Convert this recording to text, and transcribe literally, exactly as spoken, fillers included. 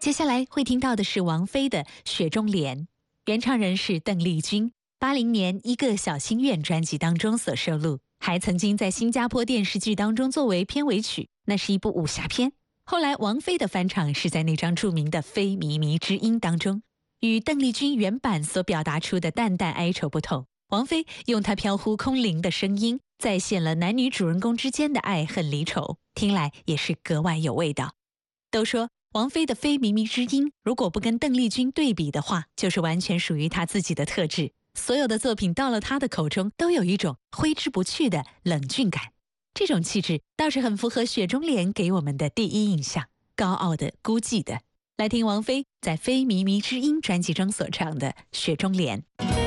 接下来会听到的是王菲的《雪中莲》，原唱人是邓丽君，八零年《一个小心愿》专辑当中所收录，还曾经在新加坡电视剧当中作为片尾曲，那是一部武侠片。后来王菲的翻唱是在那张著名的《非靡靡之音》当中，与邓丽君原版所表达出的淡淡哀愁不同，王菲用她飘忽空灵的声音再现了男女主人公之间的爱恨离愁，听来也是格外有味道。都说王菲的《非靡靡之音》如果不跟邓丽君对比的话，就是完全属于她自己的特质，所有的作品到了她的口中都有一种挥之不去的冷峻感，这种气质倒是很符合雪中莲给我们的第一印象，高傲的孤寂的。来听王菲在《非靡靡之音》专辑中所唱的《雪中莲》。